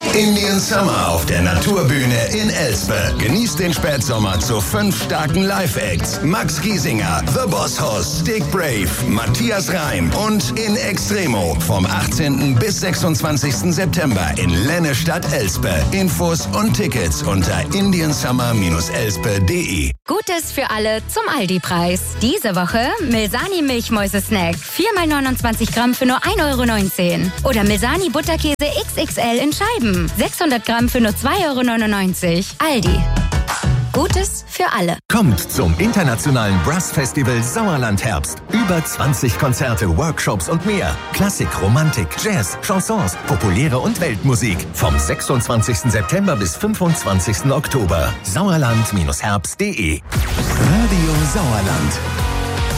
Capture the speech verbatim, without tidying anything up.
Indian Summer auf der Naturbühne in Elspe. Genießt den Spätsommer zu fünf starken Live-Acts. Max Giesinger, The Boss Hoss, Dick Brave, Matthias Reim und In Extremo vom achtzehnten bis sechsundzwanzigsten September in Lennestadt-Elspe. Infos und Tickets unter indian summer dash elspe punkt de. Gutes für alle zum Aldi-Preis. Diese Woche Milsani Milchmäuse-Snack. vier mal neunundzwanzig Gramm für nur ein Euro neunzehn. Oder Milsani Butterkäse X X L in Scheiben. sechshundert Gramm für nur zwei Euro neunundneunzig. Aldi. Gutes für alle. Kommt zum internationalen Brass Festival Sauerland Herbst. Über zwanzig Konzerte, Workshops und mehr. Klassik, Romantik, Jazz, Chansons, populäre und Weltmusik. Vom sechsundzwanzigsten September bis fünfundzwanzigsten Oktober. sauerland dash herbst punkt de. Radio Sauerland.